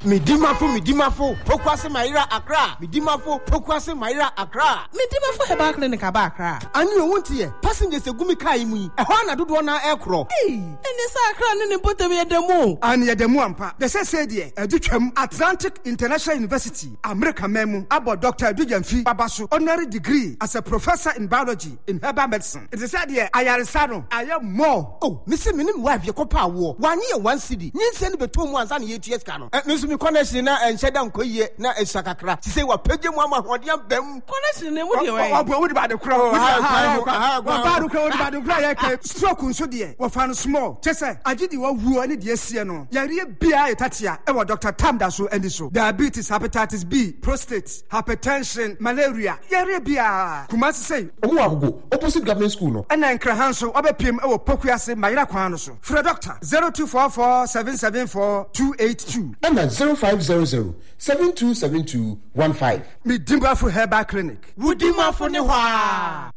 Midimafo, Pokwase Maira Accra. Midimafo, Pokwase Maira Accra. Midimafo Herbal Clinic Accra. And you want here, passengers a Gumikaimi, a Hana Dudwana Aircraft. Hey, and this Accra and put them at the moon. And yet the Muampa, the Sadia, Educam Atlantic International University, America Memo, about Dr. Dujanfi Babasu, honorary degree as a professor in biology in herbal medicine. It is said here, I am more. Oh, Mr. Minim wife, your copa war, 1 year, 1 city. You send me 2 months and 8 years canon. Miss me connection and shut down Koye, na a Sakakra. She say, what Peggy Mama, what you have them connection. What about the crowd? Stroke so dear, what found small. Chessa, I did what woo any dear Siano. Yaria Bia Tatia, ever Dr. Tamdaso and so. Diabetes, hepatitis B, prostate, hypertension, malaria. Yaria Bia. Kumasi say, go opposite government school. No. And then Krahanso, Obepim, or Pokuase, Maira Kwanoso. For a doctor, 0244 774 282. And at 0500 727215. Midimafo Herbal Clinic. Woodimafo Newa.